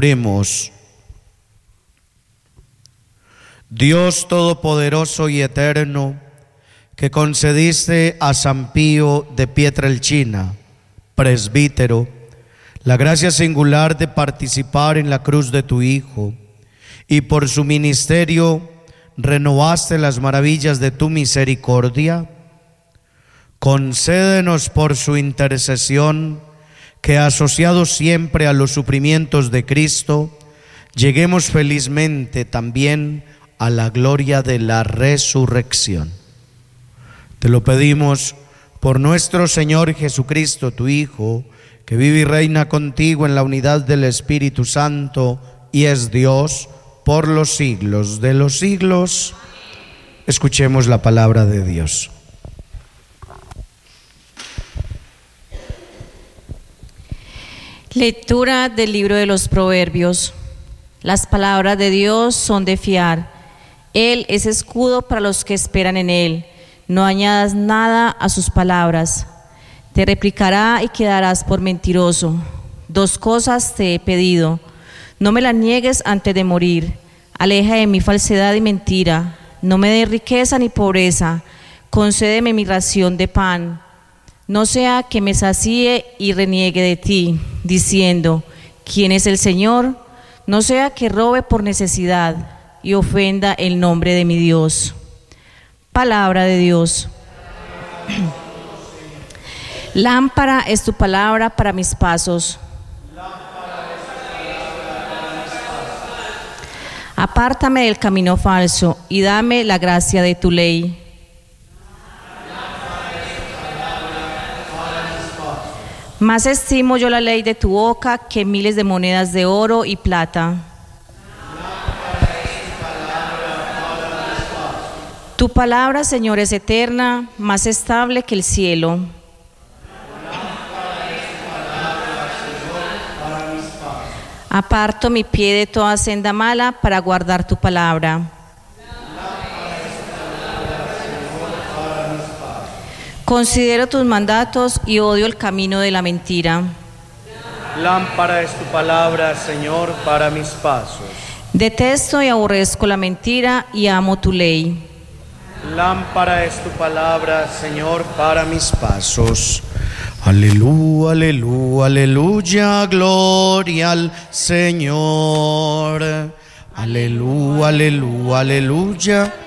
Oremos. Dios Todopoderoso y Eterno, que concediste a San Pío de Pietrelcina, presbítero, la gracia singular de participar en la cruz de tu Hijo, y por su ministerio renovaste las maravillas de tu misericordia, concédenos por su intercesión que, asociados siempre a los sufrimientos de Cristo, lleguemos felizmente también a la gloria de la resurrección. Te lo pedimos por nuestro Señor Jesucristo, tu Hijo, que vive y reina contigo en la unidad del Espíritu Santo y es Dios por los siglos de los siglos. Escuchemos la palabra de Dios. Lectura del libro de los Proverbios. Las palabras de Dios son de fiar. Él es escudo para los que esperan en Él. No añadas nada a sus palabras. Te replicará y quedarás por mentiroso. 2 cosas te he pedido. No me las niegues antes de morir. Aleja de mí falsedad y mentira. No me des riqueza ni pobreza. Concédeme mi ración de pan. No sea que me sacíe y reniegue de ti, diciendo: ¿quién es el Señor? No sea que robe por necesidad y ofenda el nombre de mi Dios. Palabra de Dios. Lámpara es tu palabra para mis pasos. Apártame del camino falso y dame la gracia de tu ley. Más estimo yo la ley de tu boca que miles de monedas de oro y plata. Tu palabra, Señor, es eterna, más estable que el cielo. Aparto mi pie de toda senda mala para guardar tu palabra. Considero tus mandatos y odio el camino de la mentira. Lámpara es tu palabra, Señor, para mis pasos. Detesto y aborrezco la mentira y amo tu ley. Lámpara es tu palabra, Señor, para mis pasos. Aleluya, aleluya, aleluya, gloria al Señor. Aleluya, aleluya, aleluya,